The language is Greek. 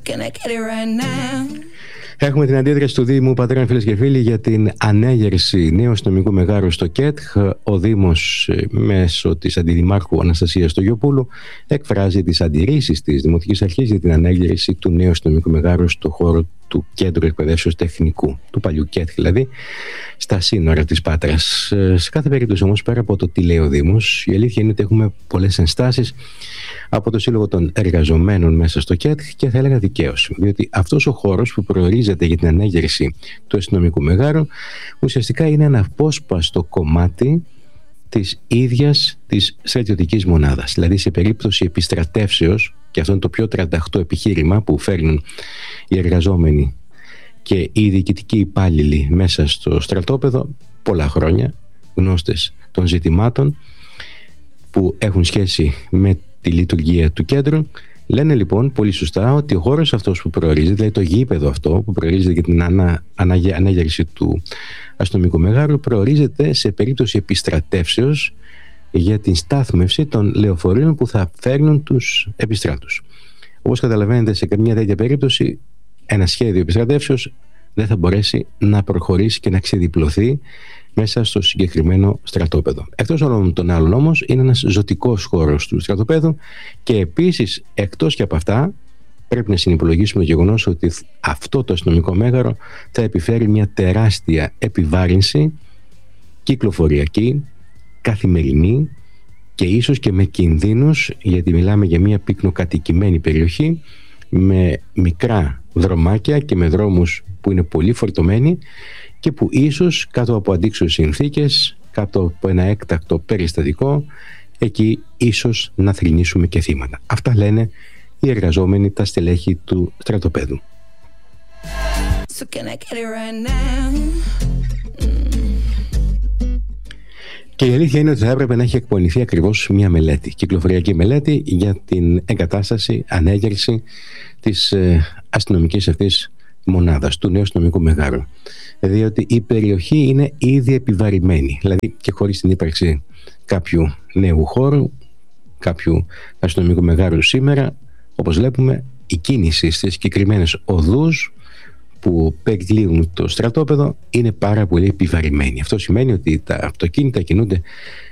Έχουμε την αντίδραση του Δήμου Πατρών, φίλες και φίλοι, για την ανέγερση νέου αστυνομικού μεγάρου στο ΚΕΤΧ. Ο Δήμος, μέσω της Αντιδημάρχου Αναστασίας Στογιοπούλου, εκφράζει τις αντιρρήσεις της Δημοτικής Αρχής για την ανέγερση του νέου αστυνομικού μεγάρου στο χώρο του Κέντρου Εκπαιδεύσεως Τεχνικού, του παλιού ΚΕΤΧ δηλαδή, στα σύνορα της Πάτρας. Σε κάθε περίπτωση όμως, πέρα από το τι λέει ο Δήμος, η αλήθεια είναι ότι έχουμε πολλές ενστάσεις από το Σύλλογο των Εργαζομένων μέσα στο ΚΕΤΧ, και θα έλεγα δικαίως, διότι αυτός ο χώρος που προορίζεται για την ανέγερση του αστυνομικού μεγάρου ουσιαστικά είναι ένα απόσπαστο κομμάτι της ίδιας της στρατιωτικής μονάδας. Δηλαδή, σε περίπτωση επιστρατεύσεως, και αυτό είναι το πιο 38 επιχείρημα που φέρνουν οι εργαζόμενοι και οι διοικητικοί υπάλληλοι μέσα στο στρατόπεδο πολλά χρόνια, γνώστες των ζητημάτων που έχουν σχέση με τη λειτουργία του κέντρου, λένε λοιπόν πολύ σωστά ότι ο χώρος αυτός που προορίζεται, δηλαδή το γήπεδο αυτό που προορίζεται για την ανέγερση του αστυνομικού μεγάρου, προορίζεται σε περίπτωση επιστρατεύσεως για την στάθμευση των λεωφορείων που θα φέρνουν τους επιστράτους. Όπως καταλαβαίνετε, σε καμία τέτοια περίπτωση ένα σχέδιο επιστρατεύσεως δεν θα μπορέσει να προχωρήσει και να ξεδιπλωθεί μέσα στο συγκεκριμένο στρατόπεδο. Εκτός όλων των άλλων όμως, είναι ένας ζωτικός χώρος του στρατοπέδου, και επίσης, εκτός και από αυτά, πρέπει να συνυπολογίσουμε το γεγονός ότι αυτό το αστυνομικό μέγαρο θα επιφέρει μια τεράστια επιβάρυνση κυκλοφοριακή, καθημερινή, και ίσως και με κινδύνους, γιατί μιλάμε για μια πυκνοκατοικημένη περιοχή με μικρά δρομάκια και με δρόμους που είναι πολύ φορτωμένοι και που ίσως κάτω από αντίξωες συνθήκες, κάτω από ένα έκτακτο περιστατικό, εκεί ίσως να θρηνήσουμε και θύματα. Αυτά λένε οι εργαζόμενοι, τα στελέχη του στρατοπέδου. Και η αλήθεια είναι ότι θα έπρεπε να έχει εκπονηθεί ακριβώς μια μελέτη, κυκλοφοριακή μελέτη, για την εγκατάσταση, ανέγερση της αστυνομικής αυτής μονάδας, του νέου αστυνομικού μεγάρου. Διότι η περιοχή είναι ήδη επιβαρημένη, δηλαδή και χωρίς την ύπαρξη κάποιου νέου χώρου, κάποιου αστυνομικού μεγάρου σήμερα, όπως βλέπουμε, η κίνηση στις συγκεκριμένες οδούς που περικλείουν το στρατόπεδο είναι πάρα πολύ επιβαρημένη. Αυτό σημαίνει ότι τα αυτοκίνητα κινούνται